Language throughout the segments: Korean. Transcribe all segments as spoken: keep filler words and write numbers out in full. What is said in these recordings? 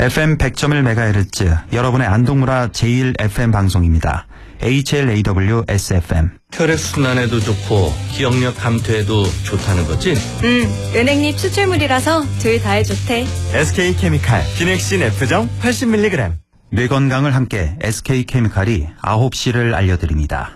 에프엠 백 점 일 메가헤르츠 여러분의 안동무라 제일 에프엠 방송입니다. 에이치엘에이더블유-에스에프엠. 혈액순환에도 좋고 기억력 감퇴에도 좋다는 거지? 응, 은행잎 추출물이라서 둘 다에 좋대. 에스케이케미칼 비넥신 F정 팔십 밀리그램. 뇌 건강을 함께 에스케이케미칼이 아홉 시를 알려드립니다.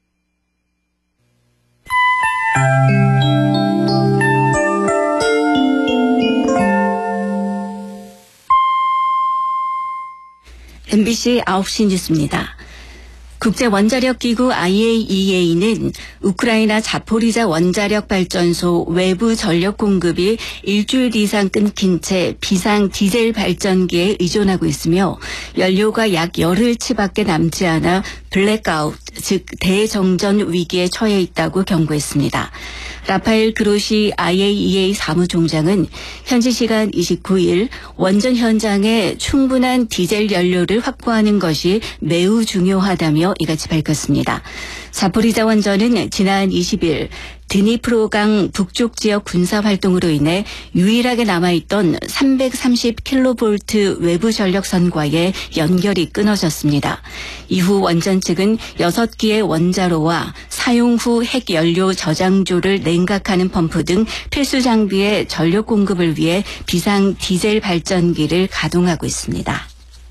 엠비씨 아홉 시 뉴스입니다. 국제원자력기구 아이에이이에이는 우크라이나 자포리자 원자력 발전소 외부 전력 공급이 일주일 이상 끊긴 채 비상 디젤 발전기에 의존하고 있으며 연료가 약 열흘치밖에 남지 않아 블랙아웃, 즉 대정전 위기에 처해 있다고 경고했습니다. 라파엘 그로시 아이에이이에이 사무총장은 현지 시간 이십구 일 원전 현장에 충분한 디젤 연료를 확보하는 것이 매우 중요하다며 이같이 밝혔습니다. 자포리자 원전은 지난 이십 일 드니프로강 북쪽 지역 군사활동으로 인해 유일하게 남아있던 삼백삼십 킬로볼트 외부 전력선과의 연결이 끊어졌습니다. 이후 원전 측은 여섯 기의 원자로와 사용 후 핵연료 저장조를 냉각하는 펌프 등 필수 장비의 전력 공급을 위해 비상 디젤 발전기를 가동하고 있습니다.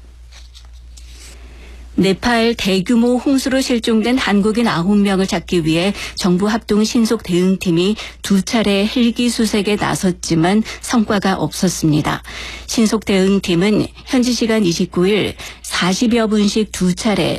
네팔 대규모 홍수로 실종된 한국인 아홉 명을 찾기 위해 정부 합동 신속 대응팀이 두 차례 헬기 수색에 나섰지만 성과가 없었습니다. 신속 대응팀은 현지 시간 이십구 일 사십여 분씩 두 차례